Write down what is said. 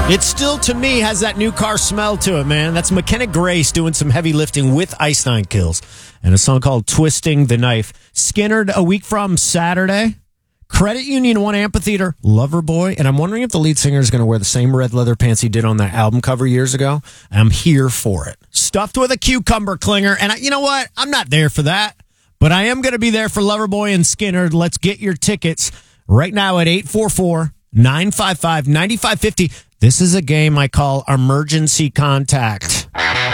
It still, to me, has that new car smell to it, man. That's McKenna Grace doing some heavy lifting with Ice Nine Kills and a song called Twisting the Knife. Skinnerd a week from Saturday. Credit Union One Amphitheater, Loverboy. And I'm wondering if the lead singer is going to wear the same red leather pants he did on that album cover years ago. I'm here for it. Stuffed with a cucumber clinger. And you know what? I'm not there for that. But I am going to be there for Loverboy and Skinnerd. Let's get your tickets right now at 844-955-9550. This is a game I call Emergency Contact.